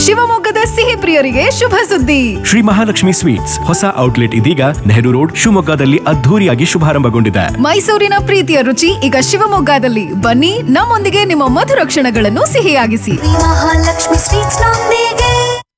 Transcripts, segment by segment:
ಶಿವಮೊಗ್ಗದ ಸಿಹಿ ಪ್ರಿಯರಿಗೆ ಶುಭ ಸುದ್ದಿ. ಶ್ರೀ ಮಹಾಲಕ್ಷ್ಮಿ ಸ್ವೀಟ್ಸ್ ಹೊಸ ಔಟ್ಲೆಟ್ ಇದೀಗ ನೆಹರು ರೋಡ್ ಶಿವಮೊಗ್ಗದಲ್ಲಿ ಅದ್ಧೂರಿಯಾಗಿ ಶುಭಾರಂಭಗೊಂಡಿದೆ. ಮೈಸೂರಿನ ಪ್ರೀತಿಯ ರುಚಿ ಈಗ ಶಿವಮೊಗ್ಗದಲ್ಲಿ. ಬನ್ನಿ, ನಮ್ಮೊಂದಿಗೆ ನಿಮ್ಮ ಮಧುರ ಕ್ಷಣಗಳನ್ನು ಸಿಹಿಯಾಗಿಸಿ. ಮಹಾಲಕ್ಷ್ಮಿ ಸ್ವೀಟ್ಸ್ ನೊಂದಿಗೆ.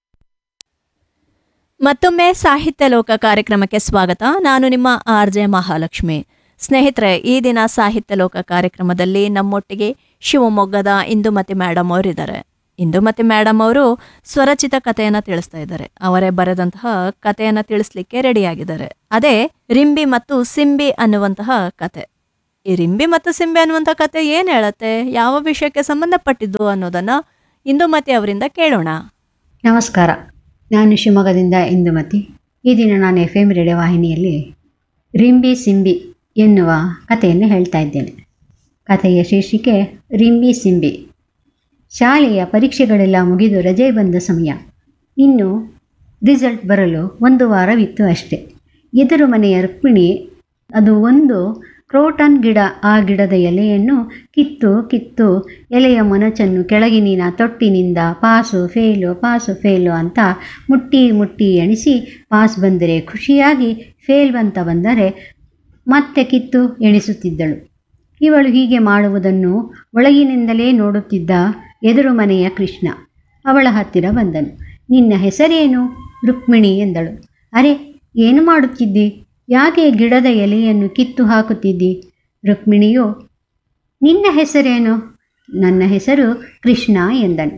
ಮತ್ತೊಮ್ಮೆ ಸಾಹಿತ್ಯ ಲೋಕ ಕಾರ್ಯಕ್ರಮಕ್ಕೆ ಸ್ವಾಗತ. ನಾನು ನಿಮ್ಮ RJ ಮಹಾಲಕ್ಷ್ಮಿ. ಸ್ನೇಹಿತರೆ, ಈ ದಿನ ಸಾಹಿತ್ಯ ಲೋಕ ಕಾರ್ಯಕ್ರಮದಲ್ಲಿ ನಮ್ಮೊಟ್ಟಿಗೆ ಶಿವಮೊಗ್ಗದ ಇಂದುಮತಿ ಮೇಡಮ್ ಅವರಿದ್ದಾರೆ. ಇಂದುಮತಿ ಮೇಡಮ್ ಅವರು ಸ್ವರಚಿತ ಕಥೆಯನ್ನು ತಿಳಿಸ್ತಾ ಇದ್ದಾರೆ. ಅವರೇ ಬರೆದಂತಹ ಕಥೆಯನ್ನು ತಿಳಿಸ್ಲಿಕ್ಕೆ ರೆಡಿಯಾಗಿದ್ದಾರೆ. ಅದೇ ರಿಂಬಿ ಮತ್ತು ಸಿಂಬಿ ಅನ್ನುವಂತಹ ಕತೆ. ಈ ರಿಂಬಿ ಮತ್ತು ಸಿಂಬಿ ಅನ್ನುವಂಥ ಕತೆ ಏನು ಹೇಳುತ್ತೆ, ಯಾವ ವಿಷಯಕ್ಕೆ ಸಂಬಂಧಪಟ್ಟಿದ್ದು ಅನ್ನೋದನ್ನು ಇಂದುಮತಿ ಅವರಿಂದ ಕೇಳೋಣ. ನಮಸ್ಕಾರ, ನಾನು ಶಿವಮೊಗ್ಗದಿಂದ ಇಂದುಮತಿ. ಈ ದಿನ ನಾನು FM ರೇಡಿಯೋ ವಾಹಿನಿಯಲ್ಲಿ ರಿಂಬಿ ಸಿಂಬಿ ಎನ್ನುವ ಕಥೆಯನ್ನು ಹೇಳ್ತಾ ಇದ್ದೇನೆ. ಕಥೆಯ ಶೀರ್ಷಿಕೆ ರಿಂಬಿ ಸಿಂಬಿ. ಶಾಲೆಯ ಪರೀಕ್ಷೆಗಳೆಲ್ಲ ಮುಗಿದು ರಜೆ ಬಂದ ಸಮಯ. ಇನ್ನು ರಿಸಲ್ಟ್ ಬರಲು 1 ವಾರವಿತ್ತು ಅಷ್ಟೆ. ಎದುರು ಮನೆಯ ರುಕ್ಮಿಣಿ ಅದು ಒಂದು ಕ್ರೋಟನ್ ಗಿಡ. ಆ ಗಿಡದ ಎಲೆಯನ್ನು ಕಿತ್ತು ಎಲೆಯ ಮೊನಚನ್ನು ಕೆಳಗಿನಿನ ತೊಟ್ಟಿನಿಂದ ಪಾಸು ಫೇಲು ಅಂತ ಮುಟ್ಟಿ ಎಣಿಸಿ ಪಾಸ್ ಬಂದರೆ ಖುಷಿಯಾಗಿ, ಫೇಲ್ ಅಂತ ಬಂದರೆ ಮತ್ತೆ ಕಿತ್ತು ಎಣಿಸುತ್ತಿದ್ದಳು. ಇವಳು ಹೀಗೆ ಮಾಡುವುದನ್ನು ಒಳಗಿನಿಂದಲೇ ನೋಡುತ್ತಿದ್ದ ಎದುರು ಮನೆಯ ಕೃಷ್ಣ ಅವಳ ಹತ್ತಿರ ಬಂದನು. ನಿನ್ನ ಹೆಸರೇನು? ರುಕ್ಮಿಣಿ ಎಂದಳು. ಅರೆ, ಏನು ಮಾಡುತ್ತಿದ್ದಿ? ಯಾಕೆ ಗಿಡದ ಎಲೆಯನ್ನು ಕಿತ್ತು ಹಾಕುತ್ತಿದ್ದಿ? ರುಕ್ಮಿಣಿಯು, ನಿನ್ನ ಹೆಸರೇನು? ನನ್ನ ಹೆಸರು ಕೃಷ್ಣ ಎಂದನು.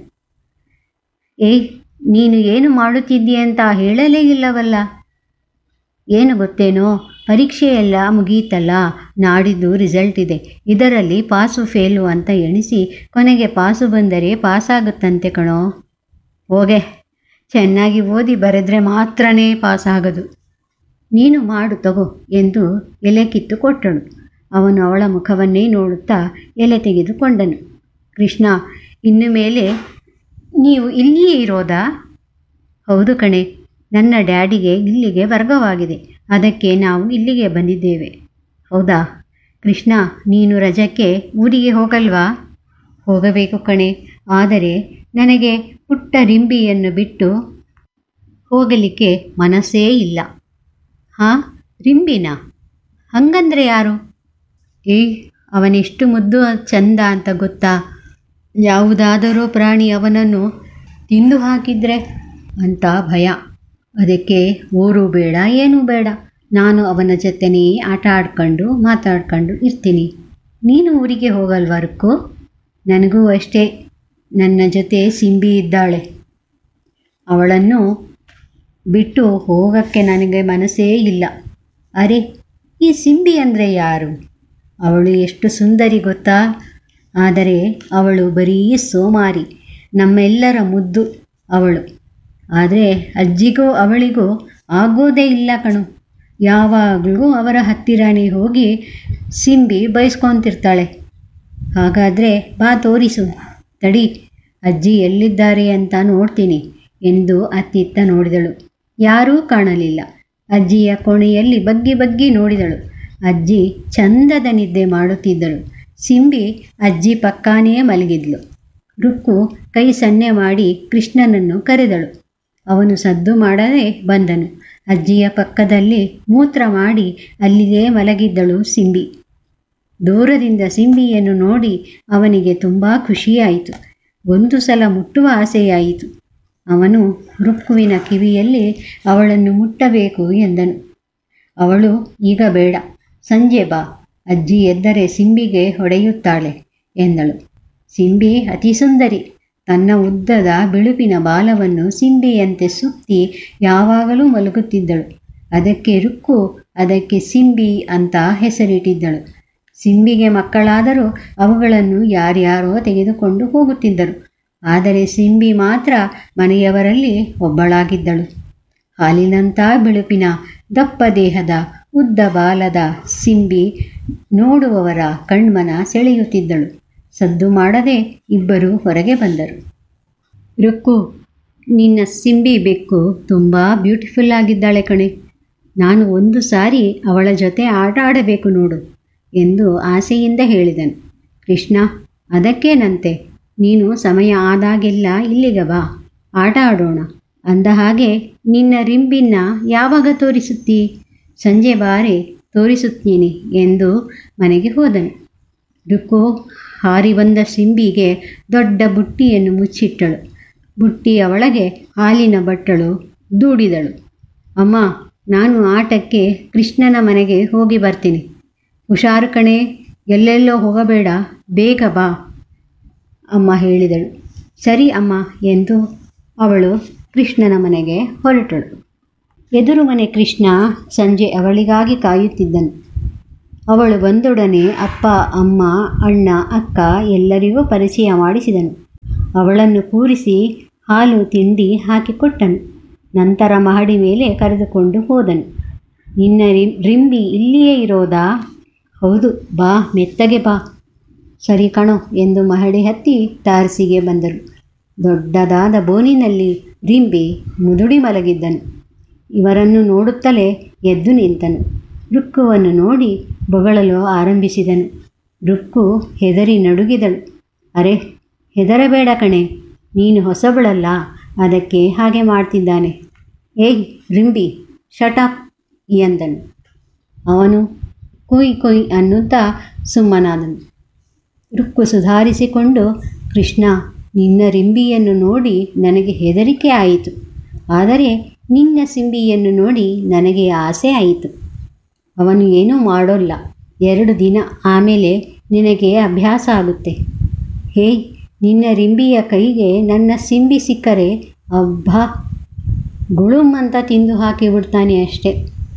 ಏಯ್, ನೀನು ಏನು ಮಾಡುತ್ತಿದ್ದಿ ಅಂತ ಹೇಳಲೇ ಇಲ್ಲವಲ್ಲ. ಏನು ಗೊತ್ತೇನೋ, ಪರೀಕ್ಷೆಯೆಲ್ಲ ಮುಗಿಯಿತಲ್ಲ, ನಾಡಿದ್ದು ರಿಸಲ್ಟ್ ಇದೆ. ಇದರಲ್ಲಿ ಪಾಸು ಫೇಲು ಅಂತ ಎಣಿಸಿ ಕೊನೆಗೆ ಪಾಸು ಬಂದರೆ ಪಾಸಾಗುತ್ತಂತೆ ಕಣೋ. ಹೋಗೆ, ಚೆನ್ನಾಗಿ ಓದಿ ಬರೆದ್ರೆ ಮಾತ್ರನೇ ಪಾಸಾಗದು. ನೀನು ಮಾಡು ತಗೋ ಎಂದು ಎಲೆ ಕಿತ್ತು ಕೊಟ್ಟಳು. ಅವನು ಅವಳ ಮುಖವನ್ನೇ ನೋಡುತ್ತಾ ಎಲೆ ತೆಗೆದುಕೊಂಡನು. ಕೃಷ್ಣ, ಇನ್ನು ಮೇಲೆ ನೀವು ಇಲ್ಲಿಯೇ ಇರೋದಾ? ಹೌದು ಕಣೆ, ನನ್ನ ಡ್ಯಾಡಿಗೆ ಇಲ್ಲಿಗೆ ವರ್ಗವಾಗಿದೆ, ಅದಕ್ಕೆ ನಾವು ಇಲ್ಲಿಗೆ ಬಂದಿದ್ದೇವೆ. ಹೌದಾ? ಕೃಷ್ಣ, ನೀನು ರಜಕ್ಕೆ ಊರಿಗೆ ಹೋಗಲ್ವಾ? ಹೋಗಬೇಕು ಕಣೆ, ಆದರೆ ನನಗೆ ಪುಟ್ಟ ರಿಂಬಿಯನ್ನು ಬಿಟ್ಟು ಹೋಗಲಿಕ್ಕೆ ಮನಸ್ಸೇ ಇಲ್ಲ. ಹಾಂ, ರಿಂಬಿನ? ಹಂಗಂದ್ರೆ ಯಾರು? ಏಯ್, ಅವನೆಷ್ಟು ಮುದ್ದು ಚಂದ ಅಂತ ಗೊತ್ತಾ? ಯಾವುದಾದರೂ ಪ್ರಾಣಿ ಅವನನ್ನು ತಿಂದು ಹಾಕಿದರೆ ಅಂತ ಭಯ. ಅದಕ್ಕೆ ಊರು ಬೇಡ, ಏನೂ ಬೇಡ. ನಾನು ಅವನ ಜೊತೆನೇ ಆಟ ಆಡ್ಕೊಂಡು ಮಾತಾಡ್ಕೊಂಡು ಇರ್ತೀನಿ. ನೀನು ಊರಿಗೆ ಹೋಗಲ್ವಾ ರುಕ್ಕು? ನನಗೂ ಅಷ್ಟೇ. ನನ್ನ ಜೊತೆ ಸಿಂಬಿ ಇದ್ದಾಳೆ. ಅವಳನ್ನು ಬಿಟ್ಟು ಹೋಗೋಕ್ಕೆ ನನಗೆ ಮನಸ್ಸೇ ಇಲ್ಲ. ಅರೆ, ಈ ಸಿಂಬಿ ಅಂದರೆ ಯಾರು? ಅವಳು ಎಷ್ಟು ಸುಂದರಿ ಗೊತ್ತಾ? ಆದರೆ ಅವಳು ಬರೀ ಸೋಮಾರಿ. ನಮ್ಮೆಲ್ಲರ ಮುದ್ದು ಅವಳು. ಆದರೆ ಅಜ್ಜಿಗೂ ಅವಳಿಗೂ ಆಗೋದೇ ಇಲ್ಲ ಕಣು. ಯಾವಾಗಲೂ ಅವರ ಹತ್ತಿರನೇ ಹೋಗಿ ಸಿಂಬಿ ಬಯಸ್ಕೊತಿರ್ತಾಳೆ. ಹಾಗಾದರೆ ಬಾ ತೋರಿಸು. ತಡಿ, ಅಜ್ಜಿ ಎಲ್ಲಿದ್ದಾರೆ ಅಂತ ನೋಡ್ತೀನಿ ಎಂದು ಅತ್ತಿತ್ತ ನೋಡಿದಳು. ಯಾರೂ ಕಾಣಲಿಲ್ಲ. ಅಜ್ಜಿಯ ಕೋಣೆಯಲ್ಲಿ ಬಗ್ಗಿ ನೋಡಿದಳು. ಅಜ್ಜಿ ಚಂದದ ನಿದ್ದೆ ಮಾಡುತ್ತಿದ್ದಳು. ಸಿಂಬಿ ಅಜ್ಜಿ ಪಕ್ಕಾನೇ ಮಲಗಿದ್ಲು. ರುಕ್ಕು ಕೈ ಸನ್ನೆ ಮಾಡಿ ಕೃಷ್ಣನನ್ನು ಕರೆದಳು. ಅವನು ಸದ್ದು ಮಾಡದೆ ಬಂದನು. ಅಜ್ಜಿಯ ಪಕ್ಕದಲ್ಲಿ ಮೂತ್ರ ಮಾಡಿ ಅಲ್ಲಿಯೇ ಮಲಗಿದ್ದಳು ಸಿಂಬಿ. ದೂರದಿಂದ ಸಿಂಬಿಯನ್ನು ನೋಡಿ ಅವನಿಗೆ ತುಂಬ ಖುಷಿಯಾಯಿತು. ಒಂದು ಸಲ ಮುಟ್ಟುವ ಆಸೆಯಾಯಿತು. ಅವನು ರುಕ್ಕುವಿನ ಕಿವಿಯಲ್ಲಿ ಅವಳನ್ನು ಮುಟ್ಟಬೇಕು ಎಂದನು. ಅವಳು, ಈಗ ಬೇಡ, ಸಂಜೆ ಬಾ, ಅಜ್ಜಿ ಎದ್ದರೆ ಸಿಂಬಿಗೆ ಹೊಡೆಯುತ್ತಾಳೆ ಎಂದಳು. ಸಿಂಬಿ ಅತಿ ಸುಂದರಿ. ತನ್ನ ಉದ್ದದ ಬಿಳುಪಿನ ಬಾಲವನ್ನು ಸಿಂಬಿಯಂತೆ ಸುತ್ತಿ ಯಾವಾಗಲೂ ಮಲಗುತ್ತಿದ್ದಳು. ಅದಕ್ಕೆ ರುಕ್ಕು, ಅದಕ್ಕೆ ಸಿಂಬಿ ಅಂತ ಹೆಸರಿಟ್ಟಿದ್ದಳು. ಸಿಂಬಿಗೆ ಮಕ್ಕಳಾದರೂ ಅವುಗಳನ್ನು ಯಾರ್ಯಾರೋ ತೆಗೆದುಕೊಂಡು ಹೋಗುತ್ತಿದ್ದರು. ಆದರೆ ಸಿಂಬಿ ಮಾತ್ರ ಮನೆಯವರಲ್ಲಿ ಒಬ್ಬಳಾಗಿದ್ದಳು. ಹಾಲಿನಂಥ ಬಿಳುಪಿನ ದಪ್ಪ ದೇಹದ ಉದ್ದ ಬಾಲದ ಸಿಂಬಿ ನೋಡುವವರ ಕಣ್ಮನ ಸೆಳೆಯುತ್ತಿದ್ದಳು. ಸದ್ದು ಮಾಡದೆ ಇಬ್ಬರು ಹೊರಗೆ ಬಂದರು. ರುಕ್ಕು, ನಿನ್ನ ಸಿಂಬಿ ಬೆಕ್ಕು ತುಂಬ ಬ್ಯೂಟಿಫುಲ್ ಆಗಿದ್ದಾಳೆ ಕಣೆ. ನಾನು ಒಂದು ಸಾರಿ ಅವಳ ಜೊತೆ ಆಟ ಆಡಬೇಕು ನೋಡು ಎಂದು ಆಸೆಯಿಂದ ಹೇಳಿದನು. ಕೃಷ್ಣ, ಅದಕ್ಕೇನಂತೆ, ನೀನು ಸಮಯ ಆದಾಗೆಲ್ಲ ಇಲ್ಲಿಗೆ ಬಾ, ಆಟ ಆಡೋಣ. ಅಂದ ಹಾಗೆ ನಿನ್ನ ರಿಂಬಿನ ಯಾವಾಗ ತೋರಿಸುತ್ತೀ? ಸಂಜೆ ಬಾರೆ ತೋರಿಸುತ್ತೀನಿ ಎಂದು ಮನೆಗೆ ಹೋದನು. ರುಕ್ಕು ಹಾರಿ ಬಂದ ಸಿಂಬಿಗೆ ದೊಡ್ಡ ಬುಟ್ಟಿಯನ್ನು ಮುಚ್ಚಿಟ್ಟಳು. ಬುಟ್ಟಿಯ ಒಳಗೆ ಹಾಲಿನ ಬಟ್ಟಲು ದೂಡಿದಳು. ಅಮ್ಮ, ನಾನು ಆಟಕ್ಕೆ ಕೃಷ್ಣನ ಮನೆಗೆ ಹೋಗಿ ಬರ್ತೀನಿ. ಹುಷಾರು ಕಣೆ, ಎಲ್ಲೆಲ್ಲೋ ಹೋಗಬೇಡ, ಬೇಗ ಬಾ ಅಮ್ಮ ಹೇಳಿದಳು. ಸರಿ ಅಮ್ಮ ಎಂದು ಅವಳು ಕೃಷ್ಣನ ಮನೆಗೆ ಹೊರಟಳು. ಎದುರು ಮನೆ ಕೃಷ್ಣ ಸಂಜೆ ಅವಳಿಗಾಗಿ ಕಾಯುತ್ತಿದ್ದನು. ಅವಳು ಬಂದೊಡನೆ ಅಪ್ಪ, ಅಮ್ಮ, ಅಣ್ಣ, ಅಕ್ಕ ಎಲ್ಲರಿಗೂ ಪರಿಚಯ ಮಾಡಿಸಿದನು. ಅವಳನ್ನು ಕೂರಿಸಿ ಹಾಲು ತಿಂಡಿ ಹಾಕಿಕೊಟ್ಟನು. ನಂತರ ಮಹಡಿ ಮೇಲೆ ಕರೆದುಕೊಂಡು ಹೋದನು. ನಿನ್ನ ರಿಂಬಿ ಇಲ್ಲಿಯೇ ಇರೋದಾ? ಹೌದು, ಬಾ, ಮೆತ್ತಗೆ ಬಾ. ಸರಿ ಕಣೋ ಎಂದು ಮಹಡಿ ಹತ್ತಿ ತಾರಸಿಗೆ ಬಂದರು. ದೊಡ್ಡದಾದ ಬೋನಿನಲ್ಲಿ ರಿಂಬಿ ಮುದುಡಿ ಮಲಗಿದ್ದನು. ಇವರನ್ನು ನೋಡುತ್ತಲೇ ಎದ್ದು ನಿಂತನು. ರುಕ್ಕುವನ್ನು ನೋಡಿ ಬೊಗಳಲು ಆರಂಭಿಸಿದನು. ರುಕ್ಕು ಹೆದರಿ ನಡುಗಿದಳು. ಅರೆ, ಹೆದರಬೇಡ ಕಣೆ, ನೀನು ಹೊಸಬಳಲ್ಲ, ಅದಕ್ಕೆ ಹಾಗೆ ಮಾಡ್ತಿದ್ದಾನೆ. ಏಯ್ ರಿಂಬಿ, ಶಟಾಪ್ ಎಂದನು. ಅವನು ಕೊಯ್ ಕೊಯ್ ಅನ್ನುತ್ತಾ ಸುಮ್ಮನಾದನು. ರುಕ್ಕು ಸುಧಾರಿಸಿಕೊಂಡು, ಕೃಷ್ಣ, ನಿನ್ನ ರಿಂಬಿಯನ್ನು ನೋಡಿ ನನಗೆ ಹೆದರಿಕೆ ಆಯಿತು, ಆದರೆ ನಿನ್ನ ಸಿಂಬಿಯನ್ನು ನೋಡಿ ನನಗೆ ಆಸೆ ಆಯಿತು. ಅವನು ಏನೂ ಮಾಡೋಲ್ಲ, 2 ದಿನ ಆಮೇಲೆ ನಿನಗೆ ಅಭ್ಯಾಸ ಆಗುತ್ತೆ. ಹೇಯ್, ನಿನ್ನ ರಿಂಬಿಯ ಕೈಗೆ ನನ್ನ ಸಿಂಬಿ ಸಿಕ್ಕರೆ ಅಬ್ಬಾ, ಗುಳುಮ್ ಅಂತ ತಿಂದು ಹಾಕಿಬಿಡ್ತಾನೆ ಅಷ್ಟೆ.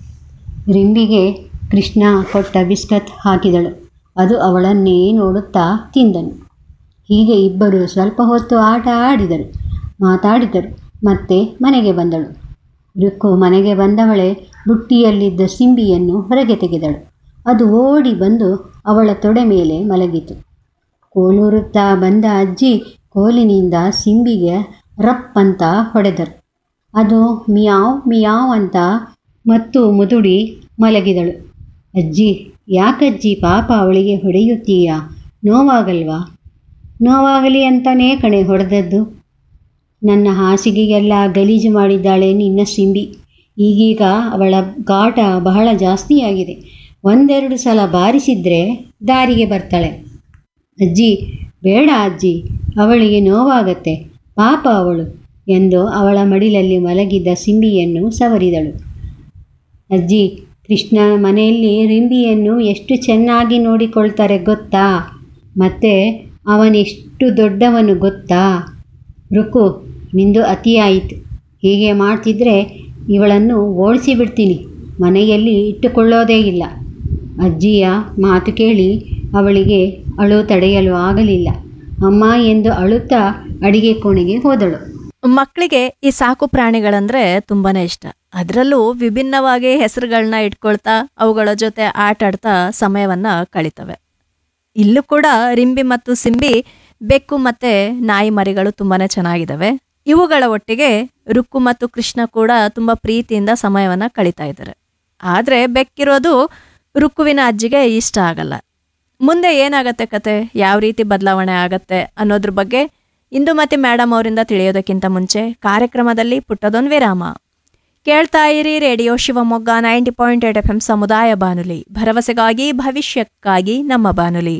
ರಿಂಬಿಗೆ ಕೃಷ್ಣ ಕೊಟ್ಟ ಬಿಸ್ಕತ್ ಹಾಕಿದಳು. ಅದು ಅವಳನ್ನೇ ನೋಡುತ್ತಾ ತಿಂದನು. ಹೀಗೆ ಇಬ್ಬರು ಸ್ವಲ್ಪ ಹೊತ್ತು ಆಟ ಆಡಿದರು, ಮಾತಾಡಿದರು. ಮತ್ತೆ ಮನೆಗೆ ಬಂದಳು. ರುಕ್ಕು ಮನೆಗೆ ಬಂದವಳೆ ಬುಟ್ಟಿಯಲ್ಲಿದ್ದ ಸಿಂಬಿಯನ್ನು ಹೊರಗೆ ತೆಗೆದಳು. ಅದು ಓಡಿ ಬಂದು ಅವಳ ತೊಡೆ ಮೇಲೆ ಮಲಗಿತು. ಕೋಲೂರುತ್ತಾ ಬಂದ ಅಜ್ಜಿ ಕೋಲಿನಿಂದ ಸಿಂಬಿಗೆ ರಪ್ ಅಂತ ಹೊಡೆದರು. ಅದು ಮಿಯಾವ್ ಮಿಯಾವ್ ಅಂತ ಮತ್ತು ಮುದುಡಿ ಮಲಗಿದಳು. ಅಜ್ಜಿ, ಯಾಕಜ್ಜಿ ಪಾಪ ಅವಳಿಗೆ ಹೊಡೆಯುತ್ತೀಯಾ? ನೋವಾಗಲ್ವಾ? ನೋವಾಗಲಿ ಅಂತಲೇ ಕಣೆ ಹೊಡೆದದ್ದು. ನನ್ನ ಹಾಸಿಗೆಗೆಲ್ಲ ಗಲೀಜು ಮಾಡಿದ್ದಾಳೆ ನಿನ್ನ ಸಿಂಬಿ. ಈಗೀಗ ಅವಳ ಗಾಟ ಬಹಳ ಜಾಸ್ತಿಯಾಗಿದೆ. 1-2 ಸಲ ಬಾರಿಸಿದರೆ ದಾರಿಗೆ ಬರ್ತಾಳೆ. ಅಜ್ಜಿ, ಬೇಡ ಅಜ್ಜಿ, ಅವಳಿಗೆ ನೋವಾಗತ್ತೆ, ಪಾಪ ಅವಳು ಎಂದು ಅವಳ ಮಡಿಲಲ್ಲಿ ಮಲಗಿದ್ದ ಸಿಂಬಿಯನ್ನು ಸವರಿದಳು. ಅಜ್ಜಿ, ಕೃಷ್ಣನ ಮನೆಯಲ್ಲಿ ರಿಂಬಿಯನ್ನು ಎಷ್ಟು ಚೆನ್ನಾಗಿ ನೋಡಿಕೊಳ್ತಾರೆ ಗೊತ್ತಾ? ಮತ್ತು ಅವನೆಷ್ಟು ದೊಡ್ಡವನು ಗೊತ್ತಾ? ರುಕ್ಕು, ನಿಂದು ಅತಿಯಾಯಿತು. ಹೀಗೆ ಮಾಡ್ತಿದ್ರೆ ಇವಳನ್ನು ಓಡಿಸಿಬಿಡ್ತೀನಿ, ಮನೆಯಲ್ಲಿ ಇಟ್ಟುಕೊಳ್ಳೋದೇ ಇಲ್ಲ. ಅಜ್ಜಿಯ ಮಾತು ಕೇಳಿ ಅವಳಿಗೆ ಅಳು ತಡೆಯಲು ಆಗಲಿಲ್ಲ. ಅಮ್ಮ ಎಂದು ಅಳುತ್ತಾ ಅಡಿಗೆ ಕೋಣೆಗೆ ಹೋದಳು. ಮಕ್ಕಳಿಗೆ ಈ ಸಾಕು ಪ್ರಾಣಿಗಳಂದ್ರೆ ತುಂಬಾನೇ ಇಷ್ಟ. ಅದರಲ್ಲೂ ವಿಭಿನ್ನವಾಗಿ ಹೆಸರುಗಳನ್ನ ಇಟ್ಕೊಳ್ತಾ ಅವುಗಳ ಜೊತೆ ಆಟ ಆಡ್ತಾ ಸಮಯವನ್ನ ಕಳೀತವೆ. ಇಲ್ಲೂ ಕೂಡ ರಿಂಬಿ ಮತ್ತು ಸಿಂಬಿ, ಬೆಕ್ಕು ಮತ್ತೆ ನಾಯಿ ಮರಿಗಳು ತುಂಬಾನೇ ಚೆನ್ನಾಗಿದ್ದಾವೆ. ಇವುಗಳ ಒಟ್ಟಿಗೆ ರುಕ್ಕು ಮತ್ತು ಕೃಷ್ಣ ಕೂಡ ತುಂಬಾ ಪ್ರೀತಿಯಿಂದ ಸಮಯವನ್ನ ಕಳೀತಾ ಇದ್ದಾರೆ. ಆದ್ರೆ ಬೆಕ್ಕಿರೋದು ರುಕ್ಕುವಿನ ಅಜ್ಜಿಗೆ ಇಷ್ಟ ಆಗಲ್ಲ. ಮುಂದೆ ಏನಾಗತ್ತೆ ಕತೆ, ಯಾವ ರೀತಿ ಬದಲಾವಣೆ ಆಗತ್ತೆ ಅನ್ನೋದ್ರ ಬಗ್ಗೆ ಇಂದುಮತಿ ಮೇಡಮ್ ಅವರಿಂದ ತಿಳಿಯೋದಕ್ಕಿಂತ ಮುಂಚೆ ಕಾರ್ಯಕ್ರಮದಲ್ಲಿ ಪುಟ್ಟದೊಂದು ವಿರಾಮ. ಕೇಳ್ತಾ ಇರಿ ರೇಡಿಯೋ ಶಿವಮೊಗ್ಗ 90.8 FM ಸಮುದಾಯ ಬಾನುಲಿ, ಭರವಸೆಗಾಗಿ ಭವಿಷ್ಯಕ್ಕಾಗಿ ನಮ್ಮ ಬಾನುಲಿ.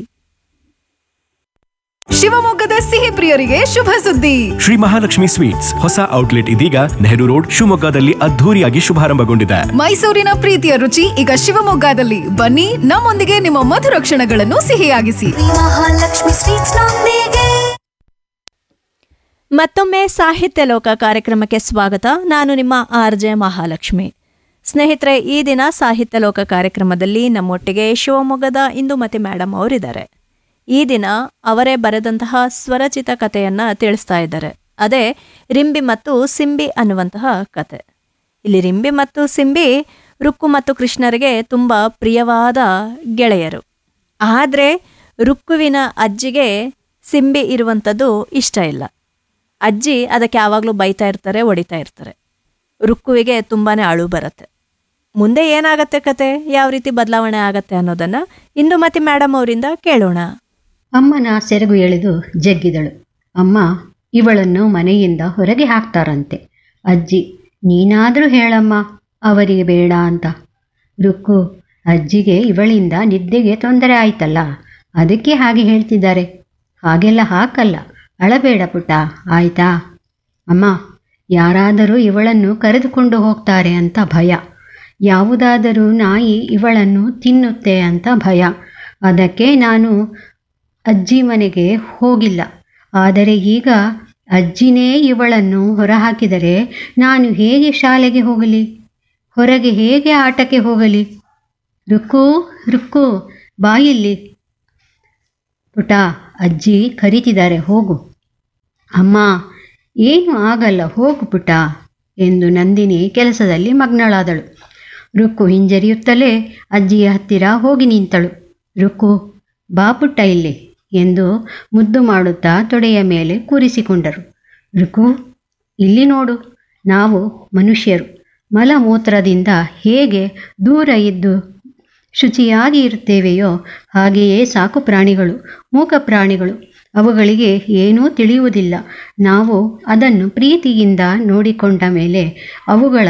ಶಿವಮೊಗ್ಗದ ಸಿಹಿ ಪ್ರಿಯರಿಗೆ ಶುಭ ಸುದ್ದಿ. ಶ್ರೀ ಮಹಾಲಕ್ಷ್ಮಿ ಸ್ವೀಟ್ಸ್ ಹೊಸ ಔಟ್ಲೆಟ್ ಇದೀಗ ನೆಹರು ರೋಡ್ ಶಿವಮೊಗ್ಗದಲ್ಲಿ ಅದ್ಧೂರಿಯಾಗಿ ಶುಭಾರಂಭಗೊಂಡಿದೆ. ಮೈಸೂರಿನ ಪ್ರೀತಿಯ ರುಚಿ ಈಗ ಶಿವಮೊಗ್ಗದಲ್ಲಿ. ಬನ್ನಿ, ನಮ್ಮೊಂದಿಗೆ ನಿಮ್ಮ ಮಧುರ ಕ್ಷಣಗಳನ್ನು ಸಿಹಿಯಾಗಿಸಿ. ಮಹಾಲಕ್ಷ್ಮಿ ಸ್ವೀಟ್ಸ್ ನೊಂದಿಗೆ. ಮತ್ತೊಮ್ಮೆ ಸಾಹಿತ್ಯ ಲೋಕ ಕಾರ್ಯಕ್ರಮಕ್ಕೆ ಸ್ವಾಗತ. ನಾನು ನಿಮ್ಮ ಆರ್ಜೆ ಮಹಾಲಕ್ಷ್ಮಿ. ಸ್ನೇಹಿತರೆ, ಈ ದಿನ ಸಾಹಿತ್ಯ ಲೋಕ ಕಾರ್ಯಕ್ರಮದಲ್ಲಿ ನಮ್ಮೊಟ್ಟಿಗೆ ಶಿವಮೊಗ್ಗದ ಇಂದುಮತಿ ಮೇಡಮ್ ಅವರಿದ್ದಾರೆ. ಈ ದಿನ ಅವರೇ ಬರೆದಂತಹ ಸ್ವರಚಿತ ಕಥೆಯನ್ನು ತಿಳಿಸ್ತಾ ಇದ್ದಾರೆ. ಅದೇ ರಿಂಬಿ ಮತ್ತು ಸಿಂಬಿ ಅನ್ನುವಂತಹ ಕತೆ. ಇಲ್ಲಿ ರಿಂಬಿ ಮತ್ತು ಸಿಂಬಿ ರುಕ್ಕು ಮತ್ತು ಕೃಷ್ಣರಿಗೆ ತುಂಬ ಪ್ರಿಯವಾದ ಗೆಳೆಯರು. ಆದರೆ ರುಕ್ಕುವಿನ ಅಜ್ಜಿಗೆ ಸಿಂಬಿ ಇರುವಂಥದ್ದು ಇಷ್ಟ ಇಲ್ಲ. ಅಜ್ಜಿ ಅದಕ್ಕೆ ಯಾವಾಗಲೂ ಬೈತಾ ಇರ್ತಾರೆ, ಹೊಡಿತಾ ಇರ್ತಾರೆ. ರುಕ್ಕುವಿಗೆ ತುಂಬಾ ಅಳು ಬರುತ್ತೆ. ಮುಂದೆ ಏನಾಗತ್ತೆ ಕತೆ, ಯಾವ ರೀತಿ ಬದಲಾವಣೆ ಆಗತ್ತೆ ಅನ್ನೋದನ್ನು ಇಂದುಮತಿ ಮೇಡಮ್ ಅವರಿಂದ ಕೇಳೋಣ. ಅಮ್ಮನ ಸೆರಗು ಎಳೆದು ಜಗ್ಗಿದಳು. ಅಮ್ಮ, ಇವಳನ್ನು ಮನೆಯಿಂದ ಹೊರಗೆ ಹಾಕ್ತಾರಂತೆ. ಅಜ್ಜಿ, ನೀನಾದರೂ ಹೇಳಮ್ಮ ಅವರಿಗೆ ಬೇಡ ಅಂತ. ರುಕ್ಕು, ಅಜ್ಜಿಗೆ ಇವಳಿಂದ ನಿದ್ದೆಗೆ ತೊಂದರೆ ಆಯ್ತಲ್ಲ, ಅದಕ್ಕೆ ಹಾಗೆ ಹೇಳ್ತಿದ್ದಾರೆ. ಹಾಗೆಲ್ಲ ಹಾಕಲ್ಲ, ಅಳಬೇಡ ಪುಟ್ಟ, ಆಯ್ತಾ? ಅಮ್ಮ, ಯಾರಾದರೂ ಇವಳನ್ನು ಕರೆದುಕೊಂಡು ಹೋಗ್ತಾರೆ ಅಂತ ಭಯ. ಯಾವುದಾದರೂ ನಾಯಿ ಇವಳನ್ನು ತಿನ್ನುತ್ತೆ ಅಂತ ಭಯ. ಅದಕ್ಕೆ ನಾನು ಅಜ್ಜಿ ಮನೆಗೆ ಹೋಗಿಲ್ಲ. ಆದರೆ ಈಗ ಅಜ್ಜಿನೇ ಇವಳನ್ನು ಹೊರಹಾಕಿದರೆ ನಾನು ಹೇಗೆ ಶಾಲೆಗೆ ಹೋಗಲಿ? ಹೊರಗೆ ಹೇಗೆ ಆಟಕ್ಕೆ ಹೋಗಲಿ? ರುಕ್ಕು, ರುಕ್ಕು, ಬಾಯಿಲ್ಲಿ. ಪುಟ, ಅಜ್ಜಿ ಕರೀತಿದ್ದಾರೆ, ಹೋಗು. ಅಮ್ಮ, ಏನು ಆಗಲ್ಲ, ಹೋಗು ಪುಟ ಎಂದು ನಂದಿನಿ ಕೆಲಸದಲ್ಲಿ ಮಗ್ನಳಾದಳು. ರುಕ್ಕು ಹಿಂಜರಿಯುತ್ತಲೇ ಅಜ್ಜಿಯ ಹತ್ತಿರ ಹೋಗಿ ನಿಂತಳು. ರುಕ್ಕು, ಬಾ ಪುಟ್ಟ ಇಲ್ಲಿ ಎಂದು ಮುದ್ದು ಮಾಡುತ್ತಾ ತೊಡೆಯ ಮೇಲೆ ಕೂರಿಸಿಕೊಂಡರು. ರುಕ್ಕು, ಇಲ್ಲಿ ನೋಡು, ನಾವು ಮನುಷ್ಯರು ಮಲಮೂತ್ರದಿಂದ ಹೇಗೆ ದೂರ ಇದ್ದು ಶುಚಿಯಾಗಿ ಇರುತ್ತೇವೆಯೋ ಹಾಗೆಯೇ ಸಾಕು ಪ್ರಾಣಿಗಳು, ಮೂಕ ಪ್ರಾಣಿಗಳು. ಅವುಗಳಿಗೆ ಏನೂ ತಿಳಿಯುವುದಿಲ್ಲ. ನಾವು ಅದನ್ನು ಪ್ರೀತಿಯಿಂದ ನೋಡಿಕೊಂಡ ಮೇಲೆ ಅವುಗಳ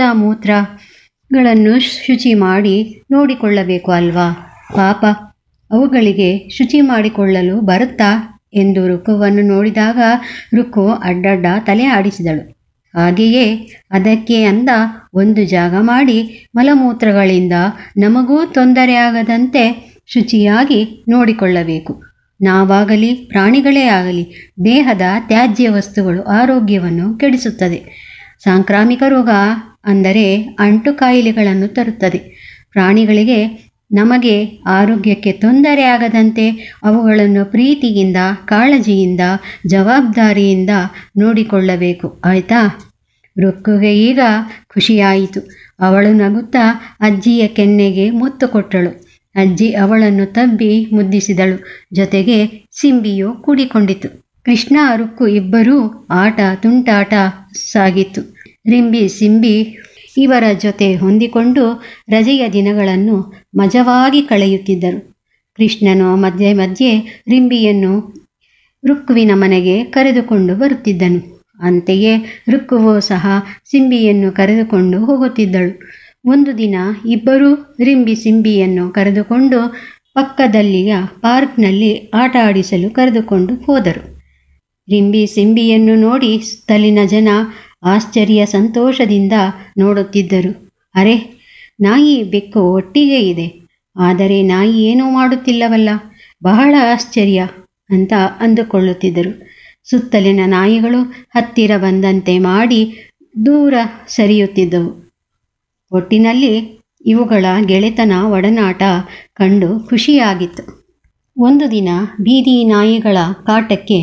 ಮಲಮೂತ್ರಗಳನ್ನು ಶುಚಿ ಮಾಡಿ ನೋಡಿಕೊಳ್ಳಬೇಕು ಅಲ್ವಾ? ಪಾಪ, ಅವುಗಳಿಗೆ ಶುಚಿ ಮಾಡಿಕೊಳ್ಳಲು ಬರುತ್ತಾ ಎಂದು ರುಕ್ಕುವನ್ನು ನೋಡಿದಾಗ ರುಕ್ಕು ಅಡ್ಡಡ್ಡ ತಲೆ ಆಡಿಸಿದಳು. ಹಾಗೆಯೇ ಅದಕ್ಕೆ ಅಂದ ಒಂದು ಜಾಗ ಮಾಡಿ ಮಲಮೂತ್ರಗಳಿಂದ ನಮಗೂ ತೊಂದರೆಯಾಗದಂತೆ ಶುಚಿಯಾಗಿ ನೋಡಿಕೊಳ್ಳಬೇಕು. ನಾವಾಗಲಿ ಪ್ರಾಣಿಗಳೇ ಆಗಲಿ ದೇಹದ ತ್ಯಾಜ್ಯ ವಸ್ತುಗಳು ಆರೋಗ್ಯವನ್ನು ಕೆಡಿಸುತ್ತದೆ. ಸಾಂಕ್ರಾಮಿಕ ರೋಗ ಅಂದರೆ ಅಂಟು ಕಾಯಿಲೆಗಳನ್ನು ತರುತ್ತದೆ. ಪ್ರಾಣಿಗಳಿಗೆ ನಮಗೆ ಆರೋಗ್ಯಕ್ಕೆ ತೊಂದರೆಯಾಗದಂತೆ ಅವುಗಳನ್ನು ಪ್ರೀತಿಯಿಂದ, ಕಾಳಜಿಯಿಂದ, ಜವಾಬ್ದಾರಿಯಿಂದ ನೋಡಿಕೊಳ್ಳಬೇಕು, ಆಯಿತಾ? ರುಕ್ಕುಗೆ ಈಗ ಖುಷಿಯಾಯಿತು. ಅವಳು ನಗುತ್ತಾ ಅಜ್ಜಿಯ ಕೆನ್ನೆಗೆ ಮುತ್ತು ಕೊಟ್ಟಳು. ಅಜ್ಜಿ ಅವಳನ್ನು ತಬ್ಬಿ ಮುದ್ದಿಸಿದಳು. ಜೊತೆಗೆ ಸಿಂಬಿಯು ಕೂಡಿಕೊಂಡಿತು. ಕೃಷ್ಣ, ರುಕ್ಕು ಇಬ್ಬರೂ ಆಟ ತುಂಟಾಟ ಸಾಗಿತ್ತು. ರಿಂಬಿ, ಸಿಂಬಿ ಇವರ ಜೊತೆ ಹೊಂದಿಕೊಂಡು ರಜೆಯ ದಿನಗಳನ್ನು ಮಜವಾಗಿ ಕಳೆಯುತ್ತಿದ್ದರು. ಕೃಷ್ಣನು ಮಧ್ಯೆ ಮಧ್ಯೆ ರಿಂಬಿಯನ್ನು ರುಕ್ಕುವಿನ ಮನೆಗೆ ಕರೆದುಕೊಂಡು ಬರುತ್ತಿದ್ದನು. ಅಂತೆಯೇ ರುಕ್ಕುವು ಸಹ ಸಿಂಬಿಯನ್ನು ಕರೆದುಕೊಂಡು ಹೋಗುತ್ತಿದ್ದಳು. ಒಂದು ದಿನ ಇಬ್ಬರೂ ರಿಂಬಿ ಸಿಂಬಿಯನ್ನು ಕರೆದುಕೊಂಡು ಪಕ್ಕದಲ್ಲಿಯ ಪಾರ್ಕ್ನಲ್ಲಿ ಆಟ ಆಡಿಸಲು ಕರೆದುಕೊಂಡು ಹೋದರು. ರಿಂಬಿ ಸಿಂಬಿಯನ್ನು ನೋಡಿ ಸುತ್ತಲಿನ ಜನ ಆಶ್ಚರ್ಯ ಸಂತೋಷದಿಂದ ನೋಡುತ್ತಿದ್ದರು. ಅರೆ, ನಾಯಿ ಬೆಕ್ಕು ಒಟ್ಟಿಗೆ ಇದೆ, ಆದರೆ ನಾಯಿ ಏನೂ ಮಾಡುತ್ತಿಲ್ಲವಲ್ಲ, ಬಹಳ ಆಶ್ಚರ್ಯ ಅಂತ ಅಂದುಕೊಳ್ಳುತ್ತಿದ್ದರು. ಸುತ್ತಲಿನ ನಾಯಿಗಳು ಹತ್ತಿರ ಬಂದಂತೆ ಮಾಡಿ ದೂರ ಸರಿಯುತ್ತಿದ್ದವು. ಒಟ್ಟಿನಲ್ಲಿ ಇವುಗಳ ಗೆಳೆತನ, ಒಡನಾಟ ಕಂಡು ಖುಷಿಯಾಗಿತ್ತು. ಒಂದು ದಿನ ಬೀದಿ ನಾಯಿಗಳ ಕಾಟಕ್ಕೆ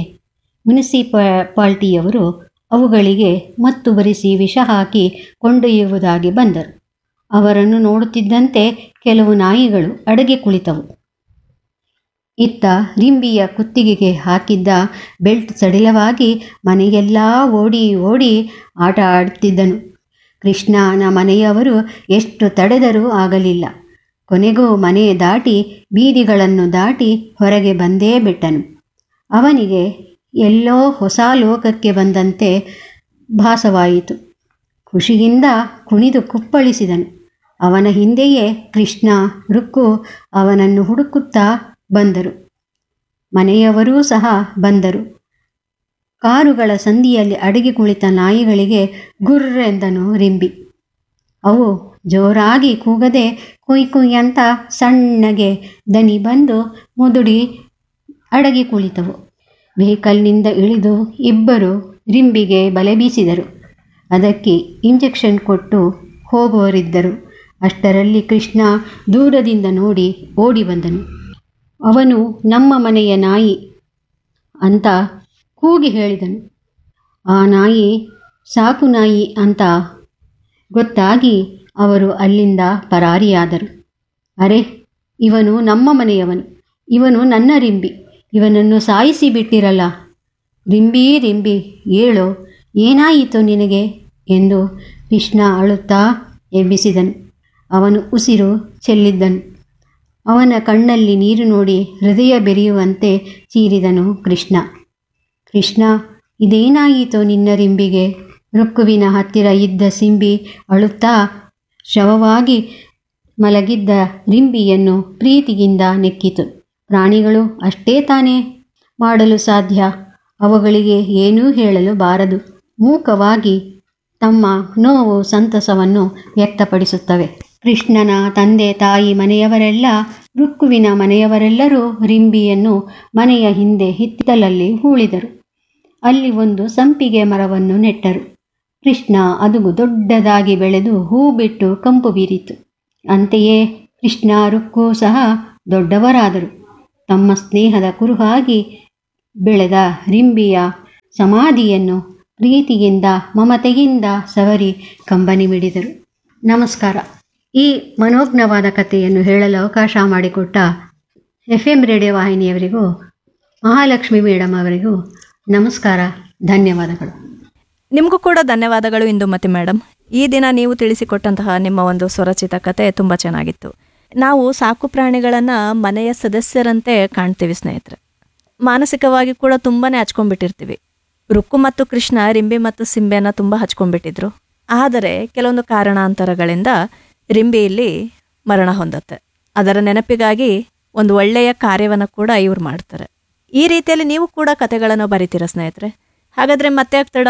ಮುನಿಸಿಪಾಲ್ಟಿಯವರು ಅವುಗಳಿಗೆ ಮತ್ತು ಬರಿಸಿ ವಿಷ ಹಾಕಿ ಕೊಂಡೊಯ್ಯುವುದಾಗಿ ಬಂದರು. ಅವರನ್ನು ನೋಡುತ್ತಿದ್ದಂತೆ ಕೆಲವು ನಾಯಿಗಳು ಅಡಗಿ ಕುಳಿತವು. ಇತ್ತ ರಿಂಬಿಯ ಕುತ್ತಿಗೆಗೆ ಹಾಕಿದ್ದ ಬೆಲ್ಟ್ ಸಡಿಲವಾಗಿ ಮನೆಯೆಲ್ಲ ಓಡಿ ಓಡಿ ಆಟ ಆಡುತ್ತಿದ್ದನು. ಕೃಷ್ಣನ ಮನೆಯವರು ಎಷ್ಟು ತಡೆದರೂ ಆಗಲಿಲ್ಲ. ಕೊನೆಗೂ ಮನೆ ದಾಟಿ ಬೀದಿಗಳನ್ನು ದಾಟಿ ಹೊರಗೆ ಬಂದೇ ಬಿಟ್ಟನು. ಅವನಿಗೆ ಎಲ್ಲೋ ಹೊಸ ಲೋಕಕ್ಕೆ ಬಂದಂತೆ ಭಾಸವಾಯಿತು. ಖುಷಿಯಿಂದ ಕುಣಿದು ಕುಪ್ಪಳಿಸಿದನು. ಅವನ ಹಿಂದೆಯೇ ಕೃಷ್ಣ, ರುಕ್ಕು ಅವನನ್ನು ಹುಡುಕುತ್ತಾ ಬಂದರು. ಮನೆಯವರೂ ಸಹ ಬಂದರು. ಕಾರುಗಳ ಸಂದಿಯಲ್ಲಿ ಅಡಗಿ ಕುಳಿತ ನಾಯಿಗಳಿಗೆ ಗುರ್ರೆಂದನು ರಿಂಬಿ. ಅವು ಜೋರಾಗಿ ಕೂಗದೆ ಕುಯ್ ಕುಯ್ ಅಂತ ಸಣ್ಣಗೆ ದನಿ ಬಂದು ಮುದುಡಿ ಅಡಗಿ ಕುಳಿತವು. ವೆಹಿಕಲ್ನಿಂದ ಇಳಿದು ಇಬ್ಬರು ರಿಂಬಿಗೆ ಬಲೆ ಬೀಸಿದರು. ಅದಕ್ಕೆ ಇಂಜೆಕ್ಷನ್ ಕೊಟ್ಟು ಹೋಗುವರಿದ್ದರು. ಅಷ್ಟರಲ್ಲಿ ಕೃಷ್ಣ ದೂರದಿಂದ ನೋಡಿ ಓಡಿ ಬಂದನು. ಅವನು ನಮ್ಮ ಮನೆಯ ನಾಯಿ ಅಂತ ಕೂಗಿ ಹೇಳಿದನು. ಆ ನಾಯಿ ಸಾಕು ನಾಯಿ ಅಂತ ಗೊತ್ತಾಗಿ ಅವರು ಅಲ್ಲಿಂದ ಪರಾರಿಯಾದರು. ಅರೆ, ಇವನು ನಮ್ಮ ಮನೆಯವನು, ಇವನು ನನ್ನ ರಿಂಬಿ, ಇವನನ್ನು ಸಾಯಿಸಿ ಬಿಟ್ಟಿರಲ್ಲ. ರಿಂಬಿ, ರಿಂಬಿ ಏಳೋ, ಏನಾಯಿತು ನಿನಗೆ ಎಂದು ಕೃಷ್ಣ ಅಳುತ್ತಾ ಎಬ್ಬಿಸಿದನು. ಅವನು ಉಸಿರು ಚೆಲ್ಲಿದ್ದನು. ಅವನ ಕಣ್ಣಲ್ಲಿ ನೀರು ನೋಡಿ ಹೃದಯ ಬೆರೆಯುವಂತೆ ಚೀರಿದನು ಕೃಷ್ಣ. ಕೃಷ್ಣ, ಇದೇನಾಯಿತು ನಿನ್ನ ರಿಂಬಿಗೆ? ರುಕ್ಕುವಿನ ಹತ್ತಿರ ಇದ್ದ ಸಿಂಬಿ ಅಳುತ್ತಾ ಶವವಾಗಿ ಮಲಗಿದ್ದ ರಿಂಬಿಯನ್ನು ಪ್ರೀತಿಯಿಂದ ನೆಕ್ಕಿತು. ಪ್ರಾಣಿಗಳು ಅಷ್ಟೇ ತಾನೇ ಮಾಡಲು ಸಾಧ್ಯ. ಅವುಗಳಿಗೆ ಏನೂ ಹೇಳಲು ಬಾರದು. ಮೂಕವಾಗಿ ತಮ್ಮ ನೋವು ಸಂತಸವನ್ನು ವ್ಯಕ್ತಪಡಿಸುತ್ತವೆ. ಕೃಷ್ಣನ ತಂದೆ ತಾಯಿ ಮನೆಯವರೆಲ್ಲ, ರುಕ್ಕುವಿನ ಮನೆಯವರೆಲ್ಲರೂ ರಿಂಬಿಯನ್ನು ಮನೆಯ ಹಿಂದೆ ಹಿತ್ತಲಲ್ಲಿ ಹೂಳಿದರು. ಅಲ್ಲಿ ಒಂದು ಸಂಪಿಗೆ ಮರವನ್ನು ನೆಟ್ಟರು. ಕೃಷ್ಣ ಅದು ದೊಡ್ಡದಾಗಿ ಬೆಳೆದು ಹೂ ಬಿಟ್ಟು ಕಂಪು ಬೀರಿತು. ಅಂತೆಯೇ ಕೃಷ್ಣ ರುಕ್ಕು ಸಹ ದೊಡ್ಡವರಾದರು. ತಮ್ಮ ಸ್ನೇಹದ ಕುರುಹಾಗಿ ಬೆಳೆದ ರಿಂಬಿಯ ಸಮಾಧಿಯನ್ನು ಪ್ರೀತಿಯಿಂದ ಮಮತೆಯಿಂದ ಸವರಿ ಕಂಬನಿ ಮಿಡಿದರು. ನಮಸ್ಕಾರ. ಈ ಮನೋಜ್ಞವಾದ ಕಥೆಯನ್ನು ಹೇಳಲು ಅವಕಾಶ ಮಾಡಿಕೊಟ್ಟ FM ರೇಡಿಯೋ ವಾಹಿನಿಯವರಿಗೂ ಮಹಾಲಕ್ಷ್ಮಿ ಮೇಡಮ್ ಅವರಿಗೂ ನಮಸ್ಕಾರ, ಧನ್ಯವಾದಗಳು. ನಿಮಗೂ ಕೂಡ ಧನ್ಯವಾದಗಳು ಇಂದುಮತಿ ಮೇಡಮ್. ಈ ದಿನ ನೀವು ತಿಳಿಸಿಕೊಟ್ಟಂತಹ ನಿಮ್ಮ ಒಂದು ಸ್ವರಚಿತ ಕತೆ ತುಂಬ ಚೆನ್ನಾಗಿತ್ತು. ನಾವು ಸಾಕು ಪ್ರಾಣಿಗಳನ್ನು ಮನೆಯ ಸದಸ್ಯರಂತೆ ಕಾಣ್ತೀವಿ ಸ್ನೇಹಿತರೆ. ಮಾನಸಿಕವಾಗಿ ಕೂಡ ತುಂಬಾ ಹಚ್ಕೊಂಡ್ಬಿಟ್ಟಿರ್ತೀವಿ. ರುಕ್ಕು ಮತ್ತು ಕೃಷ್ಣ ರಿಂಬಿ ಮತ್ತು ಸಿಂಬೆನ ತುಂಬ ಹಚ್ಕೊಂಡ್ಬಿಟ್ಟಿದ್ರು. ಆದರೆ ಕೆಲವೊಂದು ಕಾರಣಾಂತರಗಳಿಂದ ರಿಂಬಿಯಲ್ಲಿ ಮರಣ ಹೊಂದತ್ತೆ. ಅದರ ನೆನಪಿಗಾಗಿ ಒಂದು ಒಳ್ಳೆಯ ಕಾರ್ಯವನ್ನು ಕೂಡ ಇವ್ರು ಮಾಡ್ತಾರೆ. ಈ ರೀತಿಯಲ್ಲಿ ನೀವು ಕೂಡ ಕತೆಗಳನ್ನು ಬರಿತೀರ ಸ್ನೇಹಿತರೆ. ಹಾಗಾದರೆ ಮತ್ತೆ ತಡ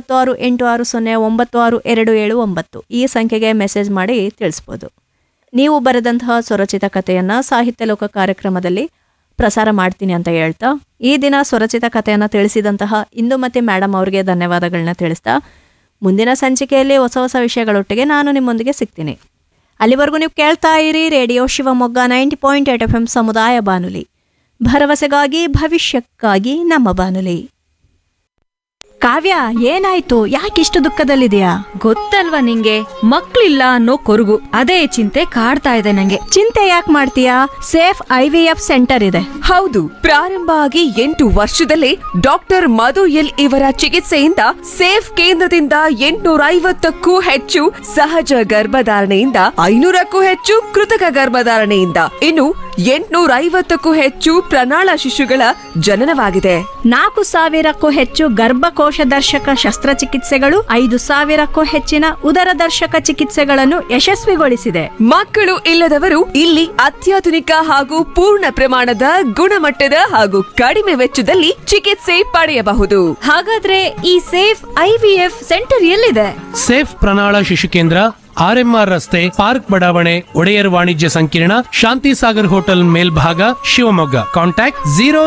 9686096279 ಈ ಸಂಖ್ಯೆಗೆ ಮೆಸೇಜ್ ಮಾಡಿ ತಿಳಿಸ್ಬೋದು. ನೀವು ಬರೆದಂತಹ ಸ್ವರಚಿತ ಕಥೆಯನ್ನು ಸಾಹಿತ್ಯ ಲೋಕ ಕಾರ್ಯಕ್ರಮದಲ್ಲಿ ಪ್ರಸಾರ ಮಾಡ್ತೀನಿ ಅಂತ ಹೇಳ್ತಾ, ಈ ದಿನ ಸ್ವರಚಿತ ಕಥೆಯನ್ನು ತಿಳಿಸಿದಂತಹ ಇಂದುಮತಿ ಮೇಡಮ್ ಅವರಿಗೆ ಧನ್ಯವಾದಗಳನ್ನ ತಿಳಿಸ್ತಾ, ಮುಂದಿನ ಸಂಚಿಕೆಯಲ್ಲಿ ಹೊಸ ಹೊಸ ವಿಷಯಗಳೊಟ್ಟಿಗೆ ನಾನು ನಿಮ್ಮೊಂದಿಗೆ ಸಿಗ್ತೀನಿ. ಅಲ್ಲಿವರೆಗೂ ನೀವು ಕೇಳ್ತಾ ಇರಿ ರೇಡಿಯೋ ಶಿವಮೊಗ್ಗ 90.8 FM ಸಮುದಾಯ ಬಾನುಲಿ, ಭರವಸೆಗಾಗಿ ಭವಿಷ್ಯಕ್ಕಾಗಿ ನಮ್ಮ ಬಾನುಲಿ. ಕಾವ್ಯ, ಏನಾಯ್ತು? ಯಾಕಿಷ್ಟು ದುಃಖದಲ್ಲಿದೆಯಾ? ಗೊತ್ತಲ್ವಾ ನಿಂಗೆ, ಮಕ್ಳಿಲ್ಲ ಅನ್ನೋ ಕೊರಗು, ಅದೇ ಚಿಂತೆ ಕಾಡ್ತಾ ಇದೆ ನಂಗೆ. ಚಿಂತೆ ಯಾಕೆ ಮಾಡ್ತೀಯಾ? ಸೇಫ್ IVF ಸೆಂಟರ್ ಇದೆ. ಹೌದು, ಪ್ರಾರಂಭ ಆಗಿ 8 ವರ್ಷದಲ್ಲೇ ಡಾಕ್ಟರ್ ಮಧು ಎಲ್ ಇವರ ಚಿಕಿತ್ಸೆಯಿಂದ ಸೇಫ್ ಕೇಂದ್ರದಿಂದ 850ಕ್ಕೂ ಹೆಚ್ಚು ಸಹಜ ಗರ್ಭಧಾರಣೆಯಿಂದ 500ಕ್ಕೂ ಹೆಚ್ಚು ಕೃತಕ ಗರ್ಭಧಾರಣೆಯಿಂದ ಇನ್ನು 850ಕ್ಕೂ ಹೆಚ್ಚು ಪ್ರಣಾಳ ಶಿಶುಗಳ ಜನನವಾಗಿದೆ. 4,000ಕ್ಕೂ ಹೆಚ್ಚು ಗರ್ಭಕೋಶ ದರ್ಶಕ ಶಸ್ತ್ರಚಿಕಿತ್ಸೆಗಳು, 5,000ಕ್ಕೂ ಹೆಚ್ಚಿನ ಉದರ ದರ್ಶಕ ಚಿಕಿತ್ಸೆಗಳನ್ನು ಯಶಸ್ವಿಗೊಳಿಸಿದೆ. ಮಕ್ಕಳು ಇಲ್ಲದವರು ಇಲ್ಲಿ ಅತ್ಯಾಧುನಿಕ ಹಾಗೂ ಪೂರ್ಣ ಪ್ರಮಾಣದ ಗುಣಮಟ್ಟದ ಹಾಗೂ ಕಡಿಮೆ ವೆಚ್ಚದಲ್ಲಿ ಚಿಕಿತ್ಸೆ ಪಡೆಯಬಹುದು. ಹಾಗಾದ್ರೆ ಈ ಸೇಫ್ IVF ಸೆಂಟರ್ ಎಲ್ಲಿದೆ? ಸೇಫ್ ಪ್ರಣಾಳ ಶಿಶು ಕೇಂದ್ರ RMR ರಸ್ತೆ, ಪಾರ್ಕ್ ಬಡಾವಣೆ, ಒಡೆಯರ್ ವಾಣಿಜ್ಯ ಸಂಕೀರ್ಣ, ಶಾಂತಿ ಸಾಗರ್ ಹೋಟೆಲ್ ಮೇಲ್ಭಾಗ, ಶಿವಮೊಗ್ಗ. ಕಾಂಟ್ಯಾಕ್ಟ್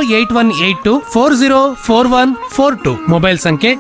08184044142. ಮೊಬೈಲ್ ಸಂಖ್ಯೆ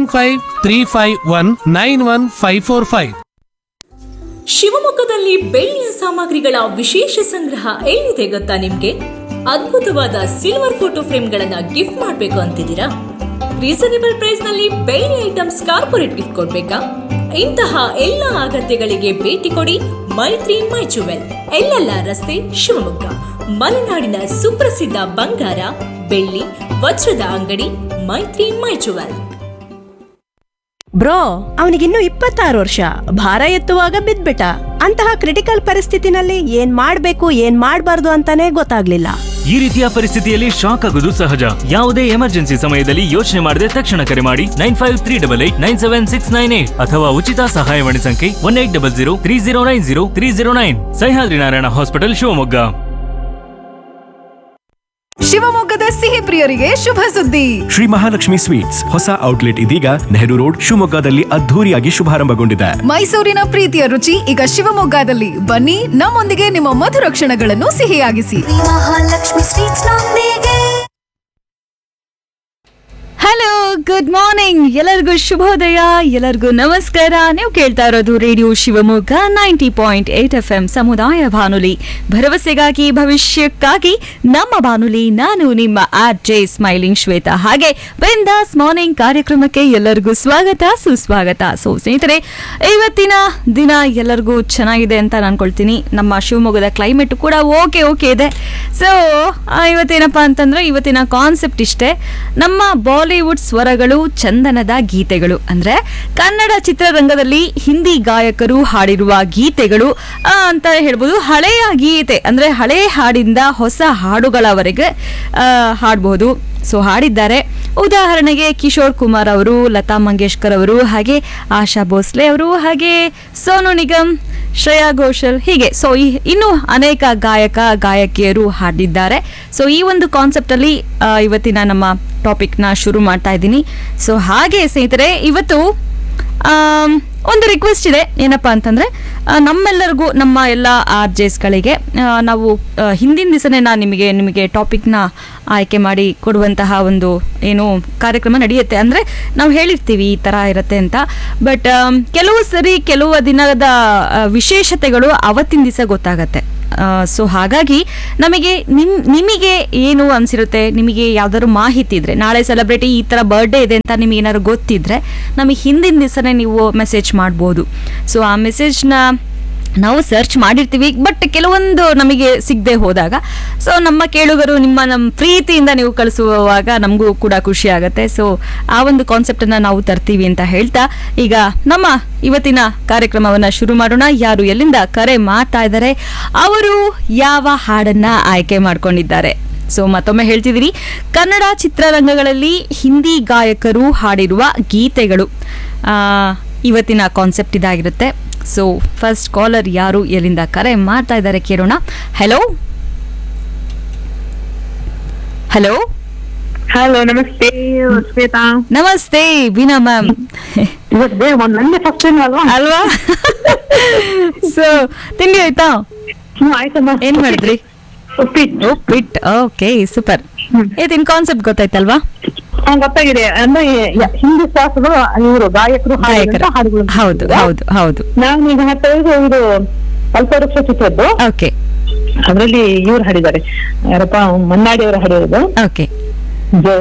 9535191545. ಶಿವಮೊಗ್ಗದಲ್ಲಿ ಬೆಳ್ಳಿಯ ಸಾಮಗ್ರಿಗಳ ವಿಶೇಷ ಸಂಗ್ರಹ ಎಲ್ಲಿದೆ ಗೊತ್ತಾ ನಿಮ್ಗೆ? ಅದ್ಭುತವಾದ ಸಿಲ್ವರ್ ಫೋಟೋ ಫ್ರೇಮ್ಗಳನ್ನ ಗಿಫ್ಟ್ ಮಾಡ್ಬೇಕು ಅಂತಿದ್ದೀರಾ? ರೀಸನೇಬಲ್ ಪ್ರೈಸ್ ನಲ್ಲಿ ಬೆಳ್ಳಿ ಐಟಮ್ಸ್ ಕಾರ್ಪೊರೇಟ್ ಗಿಫ್ಟ್ ಕೊಡ್ಬೇಕಾ? ಇಂತಹ ಎಲ್ಲ ಅಗತ್ಯಗಳಿಗೆ ಭೇಟಿ ಕೊಡಿ ಮೈತ್ರಿ ಮೈ ಜುವೆಲ್, ಎಲ್ಲೆಲ್ಲ ರಸ್ತೆ, ಶಿವಮೊಗ್ಗ. ಮಲೆನಾಡಿನ ಸುಪ್ರಸಿದ್ಧ ಬಂಗಾರ, ಬೆಳ್ಳಿ, ವಜ್ರದ ಅಂಗಡಿ ಮೈತ್ರಿ ಮೈ ಜುವೆಲ್. ಬ್ರೋ, ಅವನಿಗಿನ್ನೂ 26 ವರ್ಷ, ಭಾರ ಎತ್ತುವಾಗ ಬಿದ್ಬಿಟ್ಟ. ಅಂತಹ ಕ್ರಿಟಿಕಲ್ ಪರಿಸ್ಥಿತಿನಲ್ಲಿ ಏನ್ ಮಾಡ್ಬೇಕು ಏನ್ ಮಾಡ್ಬಾರ್ದು ಅಂತಾನೆ ಗೊತ್ತಾಗ್ಲಿಲ್ಲ. ಈ ರೀತಿಯ ಪರಿಸ್ಥಿತಿಯಲ್ಲಿ ಶಾಕ್ ಆಗೋದು ಸಹಜ. ಯಾವುದೇ ಎಮರ್ಜೆನ್ಸಿ ಸಮಯದಲ್ಲಿ ಯೋಚನೆ ಮಾಡದೆ ತಕ್ಷಣ ಕರೆ ಮಾಡಿ 9538897698 ಅಥವಾ ಉಚಿತ ಸಹಾಯವಾಣಿ ಸಂಖ್ಯೆ 180030903009. ಸಹ್ಯಾದ್ರಿ ನಾರಾಯಣ ಹಾಸ್ಪಿಟಲ್, ಶಿವಮೊಗ್ಗ. ಶಿವಮೊಗ್ಗದ ಸಿಹಿ ಪ್ರಿಯರಿಗೆ ಶುಭ ಸುದ್ದಿ. ಶ್ರೀ ಮಹಾಲಕ್ಷ್ಮಿ ಸ್ವೀಟ್ಸ್ ಹೊಸ ಔಟ್ಲೆಟ್ ಇದೀಗ ನೆಹರು ರೋಡ್, ಶಿವಮೊಗ್ಗದಲ್ಲಿ ಅದ್ಧೂರಿಯಾಗಿ ಶುಭಾರಂಭಗೊಂಡಿದೆ. ಮೈಸೂರಿನ ಪ್ರೀತಿಯ ರುಚಿ ಈಗ ಶಿವಮೊಗ್ಗದಲ್ಲಿ. ಬನ್ನಿ, ನಮ್ಮೊಂದಿಗೆ ನಿಮ್ಮ ಮಧುರ ಕ್ಷಣಗಳನ್ನು ಸಿಹಿಯಾಗಿಸಿ. ಮಹಾಲಕ್ಷ್ಮಿ ಸ್ವೀಟ್ಸ್ ನೊಂದಿಗೆ. ಹಲೋ, ಗುಡ್ ಮಾರ್ನಿಂಗ್, ಎಲ್ಲರಿಗೂ ಶುಭೋದಯ, ಎಲ್ಲರಿಗೂ ನಮಸ್ಕಾರ. ನೀವು ಕೇಳ್ತಾ ಇರೋದು ರೇಡಿಯೋ ಶಿವಮೊಗ್ಗ 90.8 FM ಸಮುದಾಯ ಬಾನುಲಿ, ಭರವಸೆಗಾಗಿ ಭವಿಷ್ಯಕ್ಕಾಗಿ ನಮ್ಮ ಬಾನುಲಿ. ನಾನು ನಿಮ್ಮ RJ ಸ್ಮೈಲಿಂಗ್ ಶ್ವೇತಾ. ಹಾಗೆ ಬಿಂದಾಸ್ ಮಾರ್ನಿಂಗ್ ಕಾರ್ಯಕ್ರಮಕ್ಕೆ ಎಲ್ಲರಿಗೂ ಸ್ವಾಗತ, ಸುಸ್ವಾಗತ. ಸ್ನೇಹಿತರೆ, ಇವತ್ತಿನ ದಿನ ಎಲ್ಲರಿಗೂ ಚೆನ್ನಾಗಿದೆ ಅಂತ ಅನ್ಕೊಳ್ತೀನಿ. ನಮ್ಮ ಶಿವಮೊಗ್ಗದ ಕ್ಲೈಮೇಟ್ ಕೂಡ ಓಕೆ ಇದೆ. ಸೊ ಇವತ್ತೇನಪ್ಪ ಅಂತಂದ್ರೆ, ಇವತ್ತಿನ ಕಾನ್ಸೆಪ್ಟ್ ಇಷ್ಟೇ. ನಮ್ಮ ಬಾಲಿವುಡ್ ಸ್ವರ ಸ್ವರಗಳು ಚಂದನದ ಗೀತೆಗಳು. ಅಂದ್ರೆ ಕನ್ನಡ ಚಿತ್ರರಂಗದಲ್ಲಿ ಹಿಂದಿ ಗಾಯಕರು ಹಾಡಿರುವ ಗೀತೆಗಳು ಅಂತ ಹೇಳ್ಬೋದು. ಹಳೆಯ ಗೀತೆ ಅಂದ್ರೆ ಹಳೆ ಹಾಡಿಂದ ಹೊಸ ಹಾಡುಗಳವರೆಗೆ ಹಾಡಬಹುದು. ಸೊ ಹಾಡಿದ್ದಾರೆ. ಉದಾಹರಣೆಗೆ ಕಿಶೋರ್ ಕುಮಾರ್ ಅವರು, ಲತಾ ಮಂಗೇಶ್ಕರ್ ಅವರು, ಹಾಗೆ ಆಶಾ ಭೋಸ್ಲೆ ಅವರು, ಹಾಗೆ ಸೋನು ನಿಗಮ್, ಶ್ರೇಯಾ ಘೋಷಲ್, ಹೀಗೆ ಸೊ ಇನ್ನು ಅನೇಕ ಗಾಯಕ ಗಾಯಕಿಯರು ಹಾಡಿದ್ದಾರೆ. ಸೊ ಈ ಒಂದು ಕಾನ್ಸೆಪ್ಟ್ ಅಲ್ಲಿ ಇವತ್ತಿನ ನಮ್ಮ ಟಾಪಿಕ್ ನ ಶುರು ಮಾಡ್ತಾ ಇದ್ದೀನಿ. ಸೊ ಹಾಗೆ ಸ್ನೇಹಿತರೆ, ಇವತ್ತು ಒಂದು ರಿಕ್ವೆಸ್ಟ್ ಇದೆ. ಏನಪ್ಪಾ ಅಂತಂದ್ರೆ, ನಮ್ಮೆಲ್ಲರಿಗೂ, ನಮ್ಮ ಎಲ್ಲ RJsಗಳಿಗೆ ನಾವು ಹಿಂದಿನ ದಿವಸನೇ ನಿಮಗೆ ಟಾಪಿಕ್ನ ಆಯ್ಕೆ ಮಾಡಿ ಕೊಡುವಂತಹ ಒಂದು ಏನು ಕಾರ್ಯಕ್ರಮ ನಡೆಯುತ್ತೆ. ಅಂದರೆ ನಾವು ಹೇಳಿರ್ತೀವಿ ಈ ಥರ ಇರುತ್ತೆ ಅಂತ. ಬಟ್ ಕೆಲವು ದಿನದ ವಿಶೇಷತೆಗಳು ಅವತ್ತಿನ ದಿವಸ ಗೊತ್ತಾಗತ್ತೆ. ಸೊ ಹಾಗಾಗಿ ನಿಮಗೆ ಏನು ಅನ್ಸಿರುತ್ತೆ, ನಿಮಗೆ ಯಾವ್ದಾದ್ರು ಮಾಹಿತಿ ಇದ್ರೆ, ನಾಳೆ ಸೆಲೆಬ್ರಿಟಿ ಈ ಥರ ಬರ್ಡೇ ಇದೆ ಅಂತ ನಿಮಗೆ ಏನಾದ್ರು ಗೊತ್ತಿದ್ರೆ ನಮಗೆ ಹಿಂದಿನ ದಿವಸನೇ ನೀವು ಮೆಸೇಜ್ ಮಾಡ್ಬೋದು. ಸೊ ಆ ಮೆಸೇಜ್ನ ನಾವು ಸರ್ಚ್ ಮಾಡಿರ್ತೀವಿ, ಬಟ್ ಕೆಲವೊಂದು ನಮಗೆ ಸಿಗದೆ ಹೋದಾಗ ಸೊ ನಮ್ಮ ಕೇಳುಗರು ನಮ್ಮ ಪ್ರೀತಿಯಿಂದ ನೀವು ಕಳಿಸುವಾಗ ನಮಗೂ ಕೂಡ ಖುಷಿ ಆಗುತ್ತೆ. ಸೊ ಆ ಒಂದು ಕಾನ್ಸೆಪ್ಟನ್ನು ನಾವು ತರ್ತೀವಿ ಅಂತ ಹೇಳ್ತಾ ಈಗ ನಮ್ಮ ಇವತ್ತಿನ ಕಾರ್ಯಕ್ರಮವನ್ನು ಶುರು ಮಾಡೋಣ. ಯಾರು ಎಲ್ಲಿಂದ ಕರೆ ಮಾಡ್ತಾ ಇದ್ದಾರೆ, ಅವರು ಯಾವ ಹಾಡನ್ನ ಆಯ್ಕೆ ಮಾಡ್ಕೊಂಡಿದ್ದಾರೆ? ಸೊ ಮತ್ತೊಮ್ಮೆ ಹೇಳ್ತಿದ್ದೀರಿ, ಕನ್ನಡ ಚಿತ್ರರಂಗಗಳಲ್ಲಿ ಹಿಂದಿ ಗಾಯಕರು ಹಾಡಿರುವ ಗೀತೆಗಳು ಇವತ್ತಿನ ಕಾನ್ಸೆಪ್ಟ್ ಇದಾಗಿರುತ್ತೆ. ಸೊ ಫಸ್ಟ್ ಕಾಲರ್ ಯಾರು ಎಲ್ಲಿಂದ ಕರೆ ಮಾಡ್ತಾ ಇದ್ದಾರೆ ಕೇಳೋಣ. ಹಲೋ ಹಲೋ ಹಲೋ, ನಮಸ್ತೆ ಶ್ವೇತಾ. ನಮಸ್ತೆ ವೀಣಾ ಮ್ಯಾಮ್. ನನ್ನ ಫಸ್ಟ್ ಟೈಮ್ ಅಲ್ವಾ? ಸೊ ತಿಂಡಿ ಆಯ್ತಾ? ಆಯ್ತಮ್ಮ. ಏನ್ ಮಾಡಿದ್ರಿ? ಉಪ್ಪಿಟ್ಟು. Okay, super. ಇನ್ ಕಾನ್ಸೆಪ್ಟ್ ಗೊತ್ತಾಯ್ತಲ್ವಾ? ಗೊತ್ತಾಗಿದೆ. ಅಂದ್ರೆ ಹಿಂದಿ ಶಾಸ್ತ್ರಗಳು ಇವರು ಗಾಯಕರು ಹಾಡುಗಳು. ಹೌದು ಹೌದು ಹೌದು. ನಾನು ಈಗ ಹೇಳ್ತಾ ಇರೋದು ಇದು ಕಲ್ಪವೃಕ್ಷ ಚಿತ್ರದ್ದು. ಓಕೆ. ಅದರಲ್ಲಿ ಇವ್ರು ಹಾಡಿದ್ದಾರೆ, ಯಾರಪ್ಪ, ಮನ್ನಾಡಿ ಅವರು ಹಾಡಿರೋದು. ಓಕೆ.